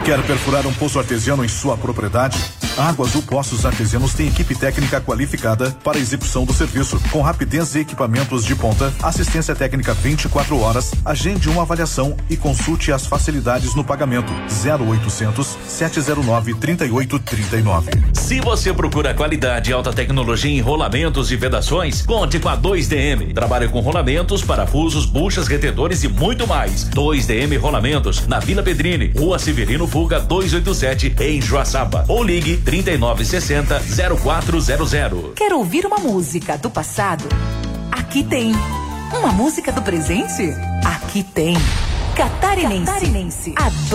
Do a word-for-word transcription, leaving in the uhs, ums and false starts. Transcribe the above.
Quer perfurar um poço artesiano em sua propriedade? A Água Azul Poços Artesianos tem equipe técnica qualificada para a execução do serviço, com rapidez e equipamentos de ponta, assistência técnica vinte e quatro horas, agende uma avaliação e consulte as facilidades no pagamento. zero oitocentos, sete zero nove, trinta e oito trinta e nove. Se você procura qualidade e alta tecnologia em rolamentos e vedações, conte com a dois D M. Trabalha com rolamentos, parafusos, buchas, retentores e muito mais. dois D M Rolamentos, na Vila Pedrini, Rua Severino Fuga duzentos e oitenta e sete, em Joaçaba. Ou ligue trinta e nove sessenta, zero quatro zero zero. Quer ouvir uma música do passado? Aqui tem. Uma música do presente? Aqui tem. Catarinense. Catarinense. A